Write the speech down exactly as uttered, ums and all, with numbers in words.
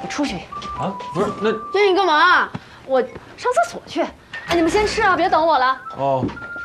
我出去。 啊，不是那爷，你干嘛？我上厕所去。哎，你们先吃啊，别等我了。 哦，